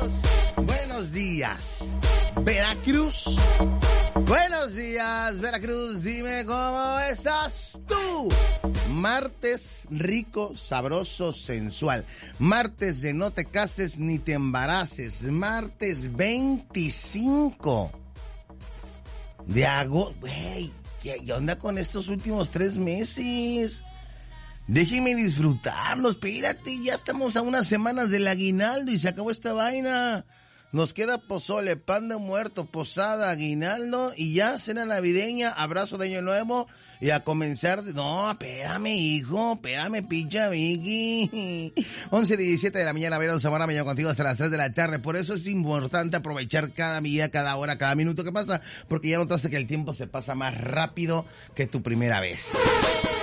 Buenos días, Veracruz. Buenos días, Veracruz. Dime cómo estás tú. Martes rico, sabroso, sensual. Martes de no te cases ni te embaraces. Martes 25 de agosto. Güey, ¿qué onda con estos últimos 3 meses? Déjenme disfrutarlos, espérate, ya estamos a unas semanas del aguinaldo y se acabó esta vaina. Nos queda pozole, pan de muerto, posada, aguinaldo y ya cena navideña, abrazo de año nuevo y a comenzar... No, espérame, hijo, espérame, pincha Vicky. 11:17 de la mañana, Verón Zamora, me llevo contigo hasta las 3 de la tarde. Por eso es importante aprovechar cada día, cada hora, cada minuto que pasa, porque ya notaste que el tiempo se pasa más rápido que tu primera vez.